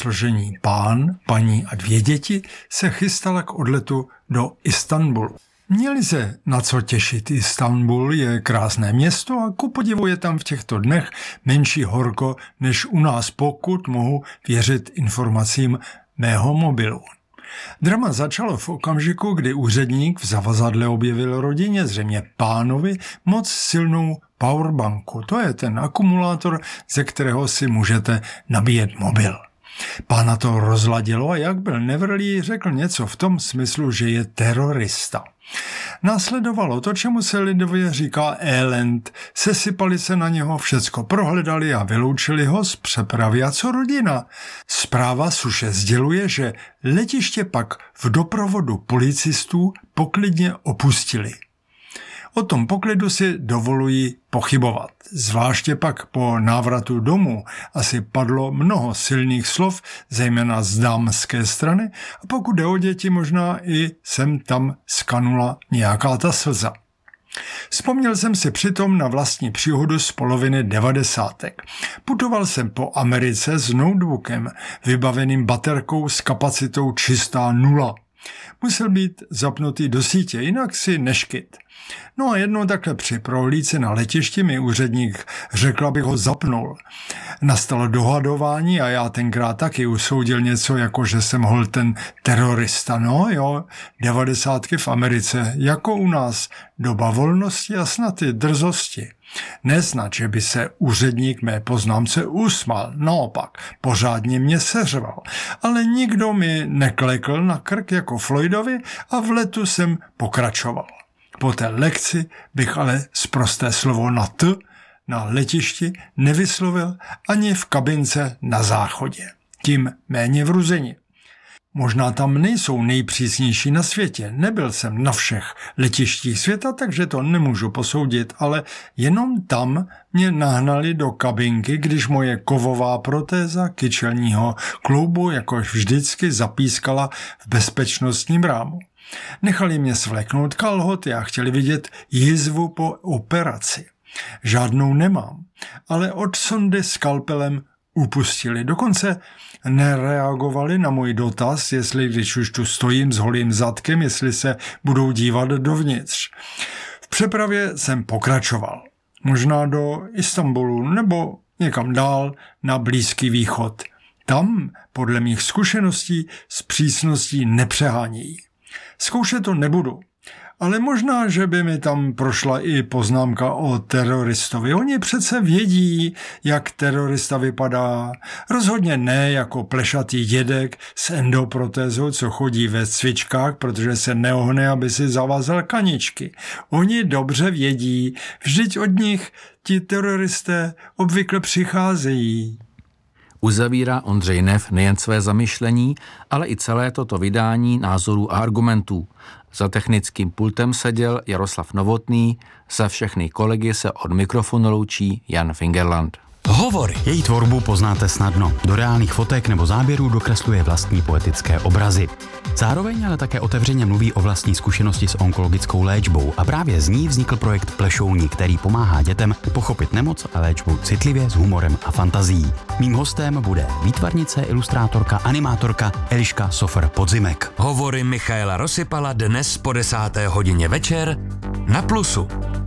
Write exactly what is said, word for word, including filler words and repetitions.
složení pán, paní a dvě děti se chystala k odletu do Istanbulu. Měli se na co těšit. Istanbul je krásné město a ku podivu je tam v těchto dnech menší horko než u nás, pokud mohu věřit informacím mého mobilu. Drama začalo v okamžiku, kdy úředník v zavazadle objevil rodině, zřejmě pánovi, moc silnou powerbanku. To je ten akumulátor, ze kterého si můžete nabíjet mobil. Pána to rozladilo a jak byl nevrlý, řekl něco v tom smyslu, že je terorista. Následovalo to, čemu se lidově říká elend. Sesypali se na něho, všecko prohledali a vyloučili ho z přepravy. A co rodina? Zpráva suše sděluje, že letiště pak v doprovodu policistů poklidně opustili. O tom poklidu si dovoluji pochybovat. Zvláště pak po návratu domů asi padlo mnoho silných slov, zejména z dámské strany, a pokud jde o děti, možná i sem tam skanula nějaká ta slza. Vzpomněl jsem si přitom na vlastní příhodu z poloviny devadesátek. Putoval jsem po Americe s notebookem, vybaveným baterkou s kapacitou čistá nula. Musel být zapnutý do sítě, jinak si neškyt. No a jednou takhle při prohlídce na letišti mi úředník řekl, abych ho zapnul. Nastalo dohadování a já tenkrát taky usoudil něco, jako že jsem hol ten terorista. No jo, devadesátky v Americe, jako u nás, doba volnosti a snad i drzosti. Nesnad, že by se úředník mé poznámce usmál, naopak, pořádně mě seřval, ale nikdo mi neklekl na krk jako Floydovi a v letu jsem pokračoval. Po té lekci bych ale sprosté slovo na T na letišti nevyslovil ani v kabince na záchodě. Tím méně vruzení. Možná tam nejsou nejpřísnější na světě. Nebyl jsem na všech letištích světa, takže to nemůžu posoudit, ale jenom tam mě nahnali do kabinky, když moje kovová protéza kyčelního kloubu jakož vždycky zapískala v bezpečnostním rámu. Nechali mě svléknout kalhoty a chtěli vidět jizvu po operaci. Žádnou nemám, ale od sondy skalpelem upustili. Dokonce nereagovali na můj dotaz, jestli když už tu stojím s holým zadkem, jestli se budou dívat dovnitř. V přepravě jsem pokračoval. Možná do Istanbulu nebo někam dál na Blízký východ. Tam, podle mých zkušeností, s přísností nepřehánějí. Zkoušet to nebudu, ale možná, že by mi tam prošla i poznámka o teroristovi. Oni přece vědí, jak terorista vypadá. Rozhodně ne jako plešatý dědek s endoprotézou, co chodí ve cvičkách, protože se neohne, aby si zavázal kaničky. Oni dobře vědí, vždyť od nich ti teroristé obvykle přicházejí. Uzavírá Ondřej Neff nejen své zamyšlení, ale i celé toto vydání názorů a argumentů. Za technickým pultem seděl Jaroslav Novotný, za všechny kolegy se od mikrofonu loučí Jan Fingerland. Hovory. Její tvorbu poznáte snadno. Do reálných fotek nebo záběrů dokresluje vlastní poetické obrazy. Zároveň ale také otevřeně mluví o vlastní zkušenosti s onkologickou léčbou a právě z ní vznikl projekt Plešouní, který pomáhá dětem pochopit nemoc a léčbu citlivě, s humorem a fantazií. Mým hostem bude výtvarnice, ilustrátorka, animátorka Eliška Sofr-Podzimek. Hovory Michaela Rosypala dnes po desáté hodině večer na Plusu.